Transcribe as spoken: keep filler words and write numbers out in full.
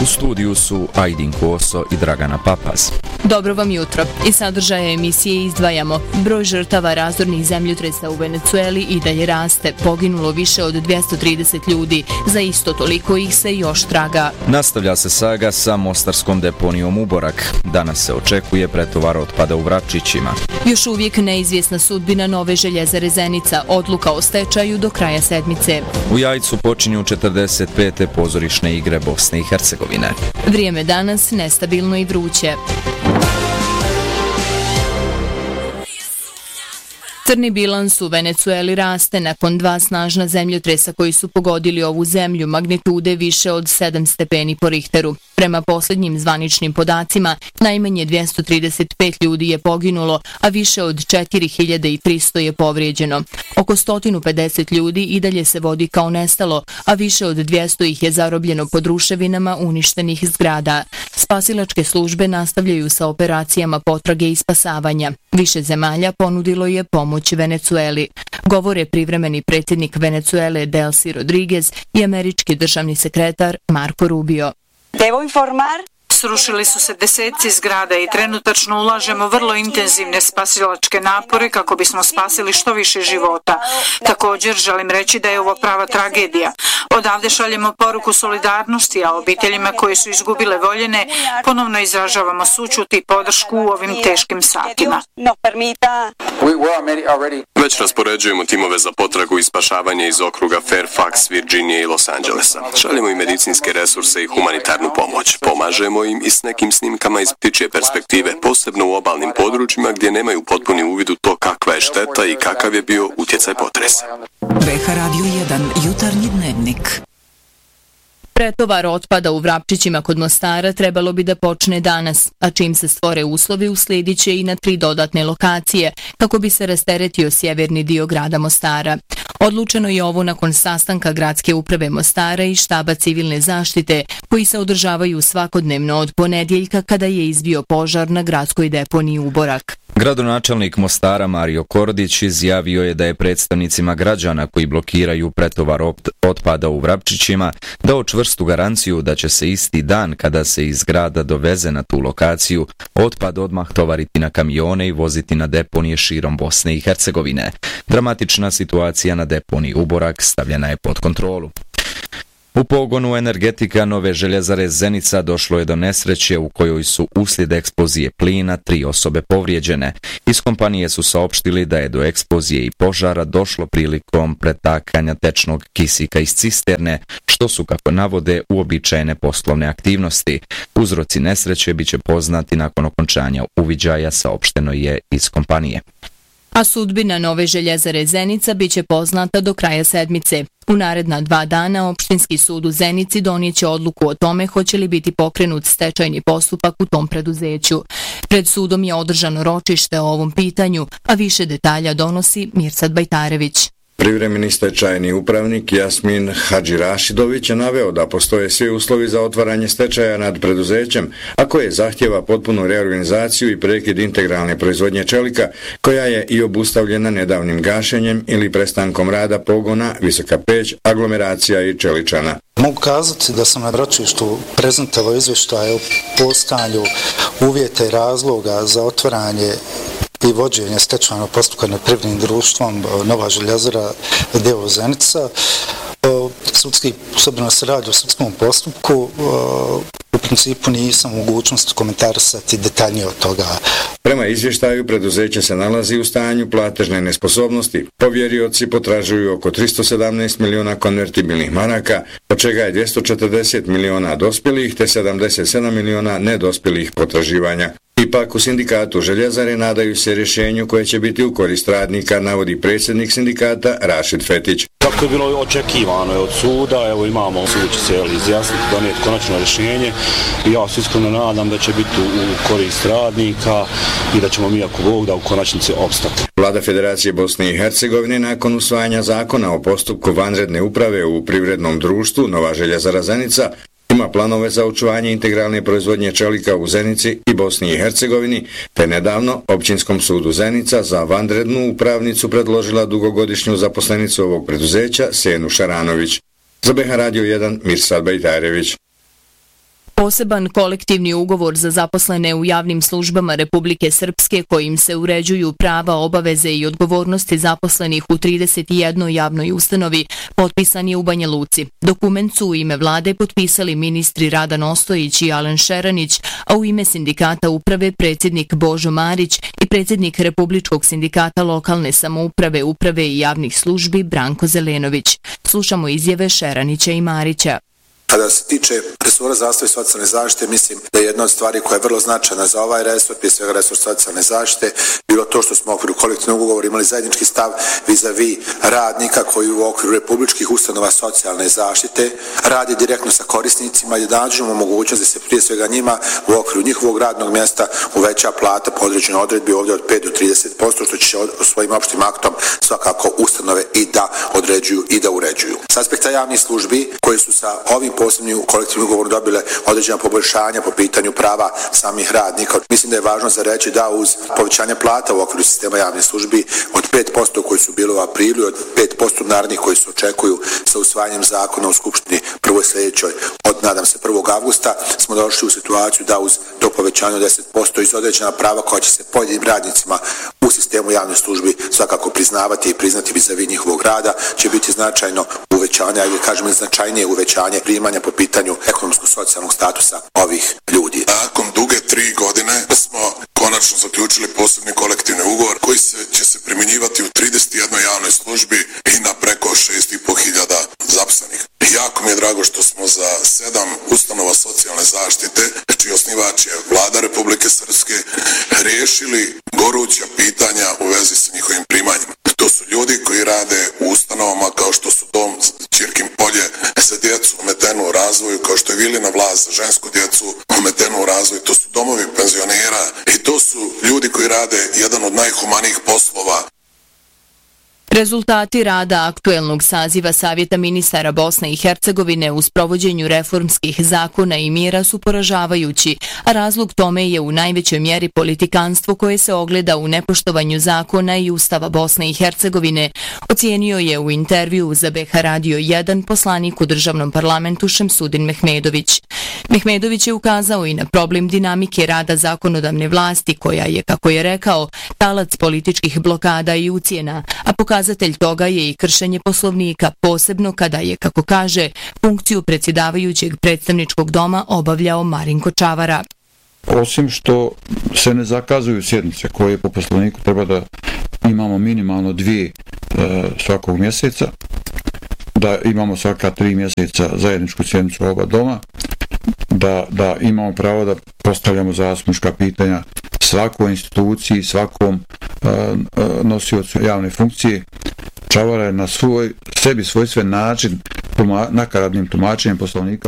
U studiju su Ajdin Koso i Dragana Papaz. Dobro vam jutro. Iz sadržaja emisije izdvajamo. Broj žrtava razornih zemljotresa u Venecueli i dalje raste. Poginulo više od dvjesto trideset ljudi. Za isto toliko ih se još traga. Nastavlja se saga sa mostarskom deponijom Uborak. Danas se očekuje pretovar otpada u Vrapčićima. Još uvijek neizvjesna sudbina nove željezare Zenica. Odluka o stečaju do kraja sedmice. U Jajcu počinju četrdeset pete pozorišne igre Bosne i Hercegovine. Vrijeme danas nestabilno i vruće. Crni bilans u Venecueli raste nakon dva snažna zemljotresa koji su pogodili ovu zemlju magnitude više od sedam stepeni po Richteru. Prema posljednjim zvaničnim podacima, najmanje dvjesto trideset pet ljudi je poginulo, a više od četiri hiljade tristo je povrijeđeno. Oko sto pedeset ljudi i dalje se vodi kao nestalo, a više od dvjesto ih je zarobljeno pod ruševinama uništenih zgrada. Spasilačke službe nastavljaju sa operacijama potrage i spasavanja. Više zemalja ponudilo je pomoć Venecueli. Govore privremeni predsjednik Venecuele Delcy Rodriguez i američki državni sekretar Marco Rubio. Devo informar? Srušili su se deseci zgrada i trenutačno ulažemo vrlo intenzivne spasilačke napore kako bismo spasili što više života. Također želim reći da je ovo prava tragedija. Odavde šaljemo poruku solidarnosti, a obiteljima koji su izgubile voljene ponovno izražavamo sućut i podršku u ovim teškim satima. Već raspoređujemo timove za potragu i spašavanje iz okruga Fairfax, Virginije i Los Angelesa. Šaljemo i medicinske resurse i humanitarnu pomoć. Pomažemo im i s nekim snimkama iz ptičje perspektive, posebno u obalnim područjima gdje nemaju potpuni uvid u to kakva je šteta i kakav je bio utjecaj potresa. B H Radio jedan, jutarnji dnevnik. Pretovar otpada u Vrapčićima kod Mostara trebalo bi da počne danas, a čim se stvore uslovi uslijedit će i na tri dodatne lokacije, kako bi se rasteretio sjeverni dio grada Mostara. Odlučeno je ovo nakon sastanka gradske uprave Mostara i štaba civilne zaštite, koji se održavaju svakodnevno od ponedjeljka kada je izbio požar na gradskoj deponiji Uborak. Gradonačelnik Mostara Mario Kordić izjavio je da je predstavnicima građana koji blokiraju pretovar otpada u Vrapčićima dao čvrstu garanciju da će se isti dan kada se iz grada doveze na tu lokaciju otpad odmah tovariti na kamione i voziti na deponije širom Bosne i Hercegovine. Dramatična situacija na deponiji Uborak stavljena je pod kontrolu. U pogonu energetika nove željezare Zenica došlo je do nesreće u kojoj su uslijed eksplozije plina tri osobe povrijeđene. Iz kompanije su saopštili da je do eksplozije i požara došlo prilikom pretakanja tečnog kisika iz cisterne, što su, kako navode, uobičajene poslovne aktivnosti. Uzroci nesreće biće poznati nakon okončanja uviđaja, saopšteno je iz kompanije. A sudbina nove željezare Zenica biće poznata do kraja sedmice. U naredna dva dana Opštinski sud u Zenici donijeće odluku o tome hoće li biti pokrenut stečajni postupak u tom preduzeću. Pred sudom je održano ročište o ovom pitanju, a više detalja donosi Mirsad Bajtarević. Privremeni stečajni upravnik Jasmin Hadžirašidović je naveo da postoje svi uslovi za otvaranje stečaja nad preduzećem, a koje zahtjeva potpunu reorganizaciju i prekid integralne proizvodnje čelika, koja je i obustavljena nedavnim gašenjem ili prestankom rada pogona Visoka Peć, aglomeracija i Čeličana. Mogu kazati da sam na ročištu prezentovao izvještaj o postojanju uvjeta i razloga za otvaranje i vođenje stečajnog postupka nad privrednim društvom Nova željezara d.o.o. Zenica. Sudski, s obzirom da se radi o sudskom postupku, u principu nisam u mogućnosti komentarisati detaljnije od toga. Prema izvještaju, preduzeće se nalazi u stanju platežne nesposobnosti. Povjerioci potražuju oko tristo sedamnaest miliona konvertibilnih maraka, od čega je dvjesto četrdeset miliona dospjelih te sedamdeset sedam miliona nedospjelih potraživanja. Ipak u sindikatu željezare nadaju se rješenju koje će biti u korist radnika, navodi predsjednik sindikata Rašid Fetić. Kako je bilo očekivano je od suda, evo imamo, sud će se izjasniti, donijeti konačno rješenje i ja se iskreno nadam da će biti u korist radnika i da ćemo mi, ako Bog da, u konačnici opstati. Vlada Federacije Bosne i Hercegovine nakon usvajanja zakona o postupku vanredne uprave u privrednom društvu Nova željezara Zenica ima planove za očuvanje integralne proizvodnje čelika u Zenici i Bosni i Hercegovini, te nedavno Općinskom sudu Zenica za vanrednu upravnicu predložila dugogodišnju zaposlenicu ovog preduzeća Senu Šaranović. Za B H Radio jedan, Mirsad Bajtarević. Poseban kolektivni ugovor za zaposlene u javnim službama Republike Srpske kojim se uređuju prava, obaveze i odgovornosti zaposlenih u trideset jednoj javnoj ustanovi potpisan je u Banja Luci. Dokument su u ime vlade potpisali ministri Radan Ostojić i Alen Šeranić, a u ime sindikata uprave predsjednik Božo Marić i predsjednik Republičkog sindikata lokalne samouprave, uprave i javnih službi Branko Zelenović. Slušamo izjave Šeranića i Marića. Kada se tiče resora zdravstva i socijalne zaštite, mislim da je jedna od stvari koja je vrlo značajna za ovaj resor, prije svega resor socijalne zaštite, bilo to što smo u okviru kolektivnog ugovora imali zajednički stav vis-a-vis radnika koji u okviru republičkih ustanova socijalne zaštite radi direktno sa korisnicima i da nađemo mogućnost da se prije svega njima u okviru njihovog radnog mjesta uveća plata po određenoj odredbi ovdje od pet do trideset posto, što će svojim opštim aktom svakako ustanove i da određuju i da uređuju. S aspekta javnih službi koji su sa ovim posebnim kolektivnim ugovorom dobile određena poboljšanja po pitanju prava samih radnika. Mislim da je važno za reći da uz povećanje plata u okviru sistema javnih službi od pet posto koji su bili u aprilu i od pet posto narednih koji se očekuju sa usvajanjem zakona u Skupštini prvoj sljedećoj od, nadam se, prvog avgusta, smo došli u situaciju da uz to povećanje od deset posto iz određena prava koja će se pojedinim radnicima u sistemu javnih službi svakako priznavati i priznati vis-a-vis njihovog rada, će biti značajno uvećanje, ili kažemo značajnije uvećanje primanja po pitanju ekonomsko-socijalnog statusa ovih ljudi. Nakon duge tri godine smo konačno zaključili posebni kolektivni ugovor koji se, će se primjenjivati u trideset jednoj javnoj službi i na preko šest i po hiljada zaposlenih. Jako mi je drago što smo za sedam ustanova socijalne zaštite, čiji osnivač je Vlada Republike Srpske, riješili goruća pitanja u vezi sa njihovim primanjima. To su ljudi koji rade u ustanovama kao što su Dom Ćirkin polje za djecu ometenu u razvoju, kao što je Vilina vlast za žensku djecu ometenu u razvoju. To su domovi penzionera i to su ljudi koji rade jedan od najhumanijih poslova. Rezultati rada aktuelnog saziva Savjeta ministara Bosne i Hercegovine u sprovođenju reformskih zakona i mjera su poražavajući, a razlog tome je u najvećoj mjeri politikanstvo koje se ogleda u nepoštovanju zakona i Ustava Bosne i Hercegovine, ocijenio je u intervjuu za B H Radio jedan poslanik u državnom parlamentu Šemsudin Mehmedović. Mehmedović je ukazao i na problem dinamike rada zakonodavne vlasti koja je, kako je rekao, talac političkih blokada i ucjena, a pokazatelj toga je i kršenje poslovnika, posebno kada je, kako kaže, funkciju predsjedavajućeg predstavničkog doma obavljao Marinko Čavara. Osim što se ne zakazuju sjednice koje po poslovniku treba da imamo minimalno dvije e, svakog mjeseca, da imamo svaka tri mjeseca zajedničku sjednicu oba doma, da, da imamo pravo da postavljamo zastupnička pitanja svakoj instituciji, svakom uh, uh, nosiocu javne funkcije. Čavara je na svoj, sebi svojstven način tuma, nakaradnim tumačenjem poslovnika